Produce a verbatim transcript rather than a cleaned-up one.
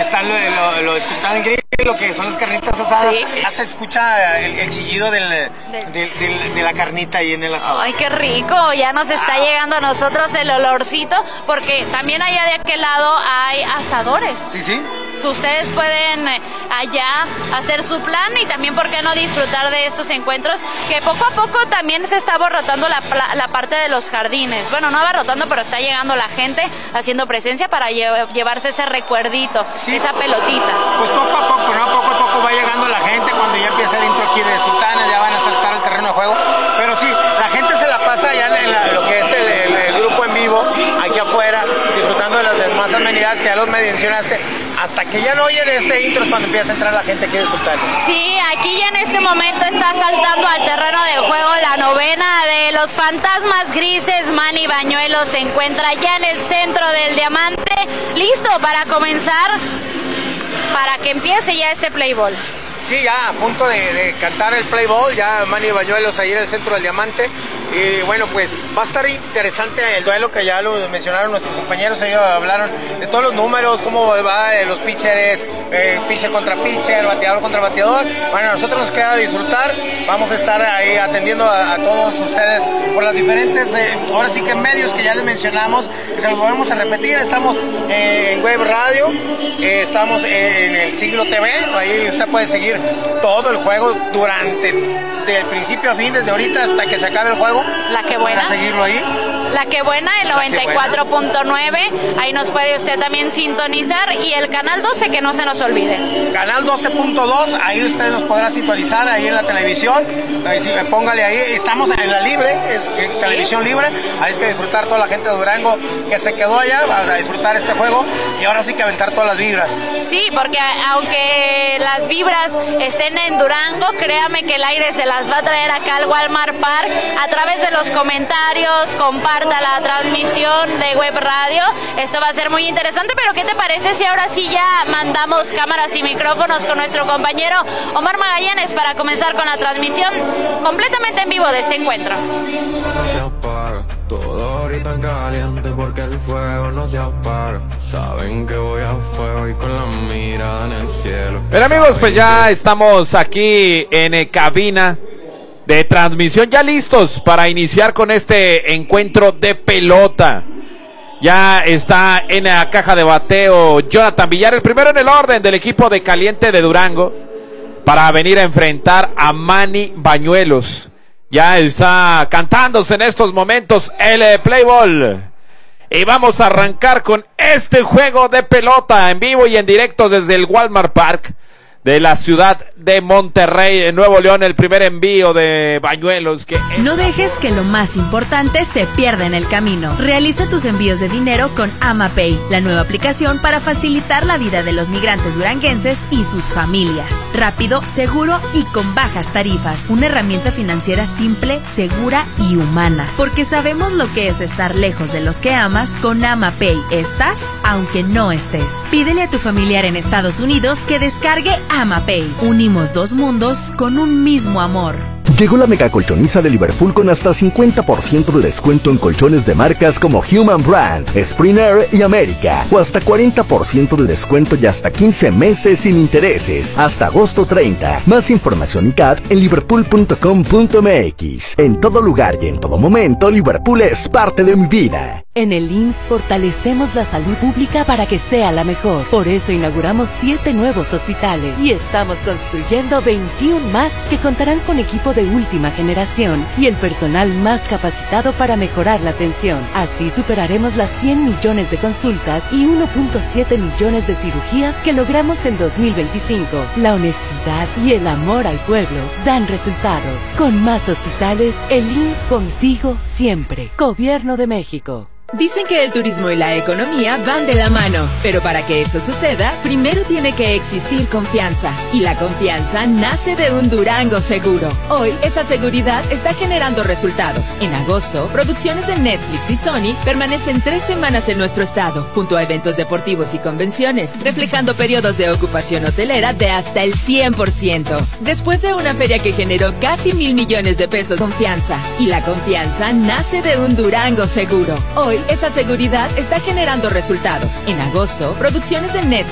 está lo, lo, lo del Sultán Grill, lo que son las carnitas asadas. Sí. Ya se escucha el, el chillido del, del, del, del, de la carnita ahí en el asado. Ay, qué rico, ya nos está llegando a nosotros el olorcito, porque también allá de aquel lado hay asadores. Sí, sí. Ustedes pueden allá hacer su plan y también, ¿por qué no disfrutar de estos encuentros? Que poco a poco también se está abarrotando la, la parte de los jardines. Bueno, no abarrotando, pero está llegando la gente haciendo presencia para lle- llevarse ese recuerdito, sí, esa pelotita. Pues poco a poco, ¿no? Poco a poco va llegando la gente. Cuando ya empieza el intro aquí de Sultanes, ya van a saltar al terreno de juego. Pero sí, la gente se la pasa ya en la, lo que es el, el, el grupo en vivo, aquí afuera, disfrutando de las demás amenidades que ya los mencionaste. Hasta que ya no oyen este intro es cuando empieza a entrar la gente aquí de Sultanes. Sí, aquí ya en este momento está saltando al terreno del juego la novena de los fantasmas grises. Manny Bañuelos se encuentra ya en el centro del diamante, listo para comenzar, para que empiece ya este play ball. Sí, ya a punto de, de cantar el play ball, ya Manny Bañuelos ahí en el centro del diamante. Y bueno, pues va a estar interesante el duelo, que ya lo mencionaron nuestros compañeros. Ellos hablaron de todos los números, cómo va de los pitchers, eh, pitcher contra pitcher, bateador contra bateador. Bueno, a nosotros nos queda disfrutar. Vamos a estar ahí atendiendo a, a todos ustedes por las diferentes, eh, ahora sí que medios que ya les mencionamos, que se los volvemos a repetir. Estamos eh, en web radio, eh, estamos en el Siglo T V, ahí usted puede seguir todo el juego durante, del principio a fin, desde ahorita hasta que se acabe el juego. La que buena. Para seguirlo ahí. La que buena, el noventa y cuatro punto nueve, ahí nos puede usted también sintonizar, y el canal doce, que no se nos olvide. Canal doce punto dos, ahí usted nos podrá sintonizar ahí en la televisión. Ahí sí, póngale ahí, estamos en la libre, es eh, ¿sí? Televisión libre, ahí es que disfrutar toda la gente de Durango que se quedó allá a disfrutar este juego, y ahora sí que aventar todas las vibras. Sí, porque aunque las vibras estén en Durango, créame que el aire se las va a traer acá al Walmart Park a través de los comentarios. Comparta la transmisión de web radio, esto va a ser muy interesante. Pero ¿qué te parece si ahora sí ya mandamos cámaras y micrófonos con nuestro compañero Omar Magallanes para comenzar con la transmisión completamente en vivo de este encuentro? Todo ahorita caliente porque el fuego no se apaga. Saben que voy a fuego y con la mirada en el cielo. Pero amigos, pues ya estamos aquí en eh, cabina de transmisión, ya listos para iniciar con este encuentro de pelota. Ya está en la caja de bateo Jonathan Villar, el primero en el orden del equipo de Caliente de Durango, para venir a enfrentar a Manny Bañuelos. Ya está cantándose en estos momentos el eh, play ball. Y vamos a arrancar con este juego de pelota en vivo y en directo desde el Walmart Park de la ciudad de Monterrey, en Nuevo León, el primer envío de Bañuelos. Que es... No dejes que lo más importante se pierda en el camino. Realiza tus envíos de dinero con AmaPay, la nueva aplicación para facilitar la vida de los migrantes duranguenses y sus familias. Rápido, seguro y con bajas tarifas. Una herramienta financiera simple, segura y humana. Porque sabemos lo que es estar lejos de los que amas. Con AmaPay estás, aunque no estés. Pídele a tu familiar en Estados Unidos que descargue AmaPay. Unimos dos mundos con un mismo amor. Llegó la mega colchoniza de Liverpool con hasta cincuenta por ciento de descuento en colchones de marcas como Human Brand, Spring Air y América, o hasta cuarenta por ciento de descuento y hasta quince meses sin intereses, hasta agosto treinta. Más información y C A T en liverpool punto com punto m x. En todo lugar y en todo momento, Liverpool es parte de mi vida. En el I M S S fortalecemos la salud pública para que sea la mejor. Por eso inauguramos siete nuevos hospitales y estamos construyendo veintiuno más que contarán con equipo de última generación y el personal más capacitado para mejorar la atención. Así superaremos las cien millones de consultas y uno punto siete millones de cirugías que logramos en dos mil veinticinco. La honestidad y el amor al pueblo dan resultados. Con más hospitales, el I M S S contigo siempre. Gobierno de México. Dicen que el turismo y la economía van de la mano, pero para que eso suceda, primero tiene que existir confianza. Y la confianza nace de un Durango seguro. Hoy, esa seguridad está generando resultados. En agosto, producciones de Netflix y Sony permanecen tres semanas en nuestro estado, junto a eventos deportivos y convenciones, reflejando periodos de ocupación hotelera de hasta el cien por ciento. Después de una feria que generó casi mil millones de pesos, confianza. Y la confianza nace de un Durango seguro. Hoy, esa seguridad está generando resultados. En agosto, producciones de Netflix